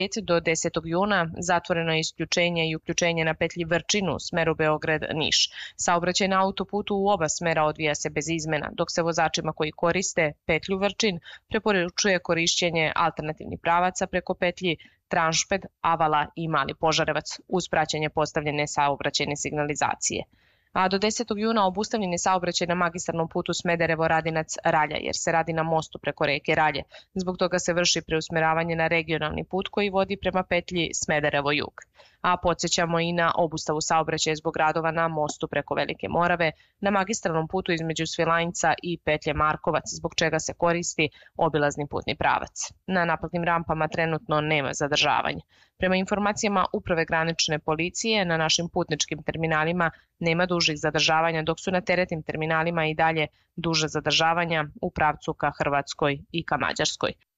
do 10. juna zatvoreno je isključenje i uključenje na petlji Vrčin u smeru Beograd-Niš. Saobraćaj na autoputu u oba smera odvija se bez izmena, dok se vozačima koji koriste petlju Vrčin preporučuje korišćenje alternativnih pravaca preko petlji Tranšped, Avala i Mali Požarevac uz praćenje postavljene saobraćajne signalizacije. A do 10. juna obustavljen je saobraćaj na magistralnom putu Smederevo-Radinac-Ralja, jer se radi na mostu preko reke Ralje. Zbog toga se vrši preusmeravanje na regionalni put koji vodi prema petlji Smederevo-Jug. A podsjećamo i na obustavu saobraćaja zbog radova na mostu preko Velike Morave, na magistralnom putu između Svilajnca i petlje Markovac, zbog čega se koristi obilazni putni pravac. Na naplatnim rampama trenutno nema zadržavanja. Prema informacijama Uprave granične policije, na našim putničkim terminalima nema dužih zadržavanja, dok su na teretnim terminalima i dalje duže zadržavanja u pravcu ka Hrvatskoj i ka Mađarskoj.